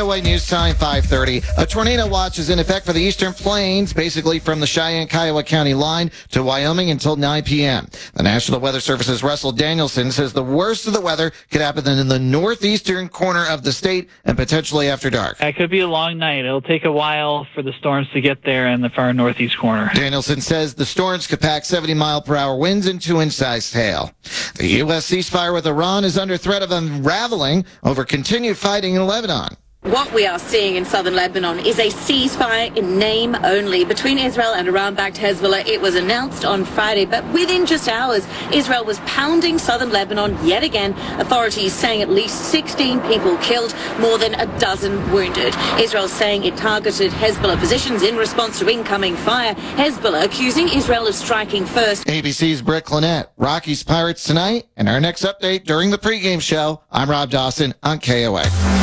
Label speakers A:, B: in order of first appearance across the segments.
A: KOA News Time 5:30. A tornado watch is in effect for the Eastern Plains, basically from the Cheyenne-Kiowa County line to Wyoming until 9 p.m. The National Weather Service's Russell Danielson says the worst of the weather could happen in the northeastern corner of the state and potentially after dark.
B: It could be a long night. It'll take a while for the storms to get there in the far northeast corner.
A: Danielson says the storms could pack 70-mile-per-hour winds and 2-inch-sized hail. The U.S. ceasefire with Iran is under threat of unraveling over continued fighting in Lebanon.
C: What we are seeing in southern Lebanon is a ceasefire in name only between Israel and Iran-backed Hezbollah. It was announced on Friday, but within just hours, Israel was pounding southern Lebanon yet again. Authorities saying at least 16 people killed, more than a dozen wounded. Israel saying it targeted Hezbollah positions in response to incoming fire. Hezbollah accusing Israel of striking first.
A: ABC's Britt Lynette. Rockies Pirates tonight, and our next update during the pregame show. I'm Rob Dawson on KOA.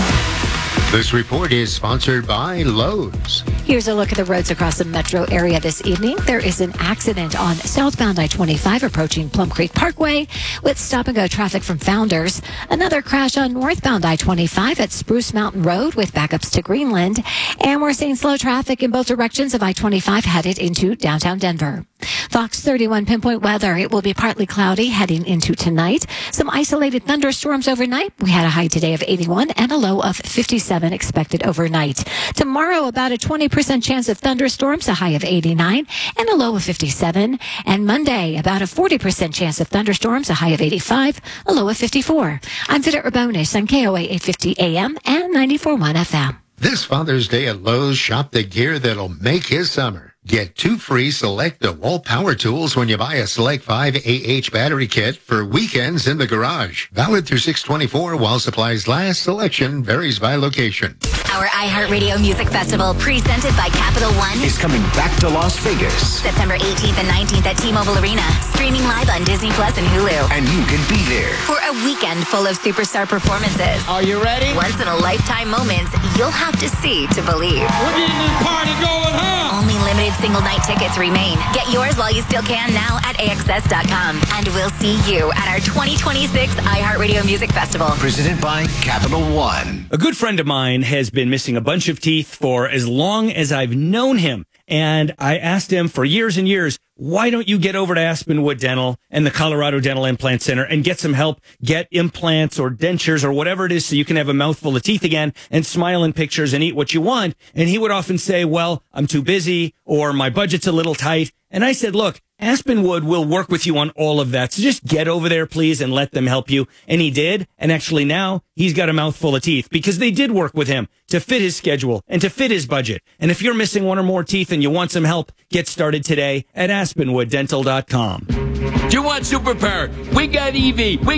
D: This report is sponsored by Lowe's.
E: Here's a look at the roads across the metro area this evening. There is an accident on southbound I-25 approaching Plum Creek Parkway with stop-and-go traffic from Founders. Another crash on northbound I-25 at Spruce Mountain Road with backups to Greenland. And we're seeing slow traffic in both directions of I-25 headed into downtown Denver. Fox 31 pinpoint weather. It will be partly cloudy heading into tonight. Some isolated thunderstorms overnight. We had a high today of 81 and a low of 57 expected overnight. Tomorrow, about a 20% chance of thunderstorms, a high of 89 and a low of 57. And Monday, about a 40% chance of thunderstorms, a high of 85, a low of 54. I'm Vida Urbonis on KOA 850 AM and 94.1 FM.
D: This Father's Day at Lowe's, shop the gear that'll make his summer. Get 2 free Select DeWalt power tools when you buy a Select 5 AH battery kit for weekends in the garage. Valid through 6/24 while supplies last. Selection varies by location.
F: Our iHeartRadio Music Festival, presented by Capital One,
G: is coming back to Las Vegas.
F: September 18th and 19th at T-Mobile Arena. Streaming live on Disney Plus and Hulu.
G: And you can be there
F: For a weekend full of superstar performances.
H: Are you ready?
F: Once-in-a-lifetime moments you'll have to see to believe.
H: We're getting this party going, huh?
F: Only limited single-night tickets remain. Get yours while you still can now at AXS.com. And we'll see you at our 2026 iHeartRadio Music Festival.
G: Presented by Capital One.
I: A good friend of mine has been missing a bunch of teeth for as long as I've known him. And I asked him for years and years, why don't you get over to Aspenwood Dental and the Colorado Dental Implant Center and get some help, get implants or dentures or whatever it is so you can have a mouthful of teeth again and smile in pictures and eat what you want. And he would often say, well, I'm too busy or my budget's a little tight. And I said, look, Aspenwood will work with you on all of that. So just get over there, please, and let them help you. And he did. And actually now he's got a mouthful of teeth because they did work with him to fit his schedule and to fit his budget. And if you're missing one or more teeth and you want some help, get started today at AspenwoodDental.com.
H: Do you want superpower? We got EV. We